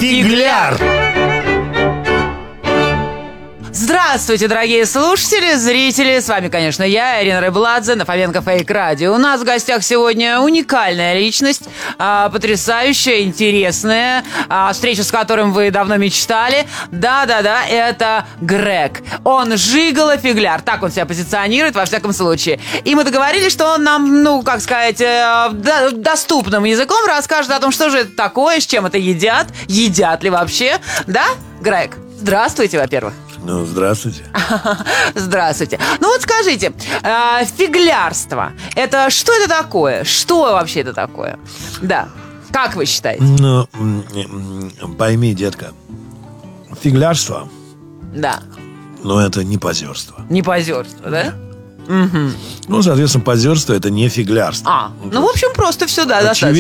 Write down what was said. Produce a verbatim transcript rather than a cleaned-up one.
Фигляр! Здравствуйте, дорогие слушатели, зрители. С вами, конечно, я, Ирина Рыбладзе, на Фоменко Фейк Радио. У нас в гостях сегодня уникальная личность, а, потрясающая, интересная, а, встречу с которым вы давно мечтали. Да-да-да, это Грег. Он жиголо фигляр, так он себя позиционирует, во всяком случае. И мы договорились, что он нам, ну, как сказать, э, до- доступным языком расскажет о том, что же это такое, с чем это едят, едят ли вообще. Да, Грег? Здравствуйте, во-первых. Ну, здравствуйте. Здравствуйте. Ну вот скажите, э, фиглярство, это что это такое? Что вообще это такое? Да. Как вы считаете? Ну, м, м, пойми, детка, фиглярство, Да. ну, это не позерство. Не позерство, да? Ну, соответственно, позерство — это не фиглярство. А, ну, в общем, просто все, да, достаточно.